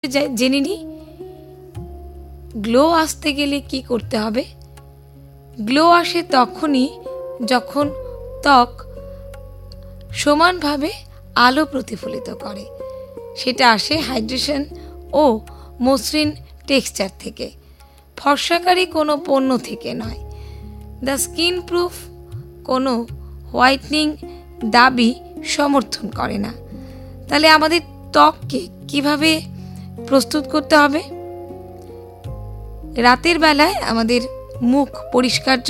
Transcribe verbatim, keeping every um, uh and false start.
জেনে নিই গ্লো আসতে গেলে কি করতে হবে। গ্লো আসে তখনই যখন ত্বক সমানভাবে আলো প্রতিফলিত করে। সেটা আসে হাইড্রেশন ও মসৃণ টেক্সচার থেকে, ফর্সাকারী কোনো পণ্য থেকে নয়। দ্য স্কিন প্রুফ কোনো হোয়াইটনিং দাবি সমর্থন করে না। তাহলে আমাদের ত্বককে কিভাবে প্রস্তুত করতে হবে? রাতের বেলায় আমাদের মুখ পরিষ্কার